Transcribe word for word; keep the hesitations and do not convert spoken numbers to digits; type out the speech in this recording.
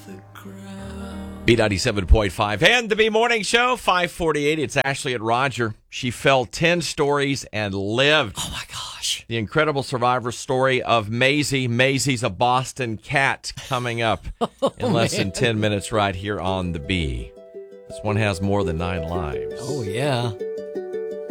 B ninety-seven point five and the B Morning Show, five forty-eight. It's Ashley and Roger. She fell ten stories and lived. Oh, my gosh. The incredible survivor story of Maisie. Maisie's a Boston cat coming up oh, in less man. than ten minutes right here on the B. This one has more than nine lives. Oh, yeah.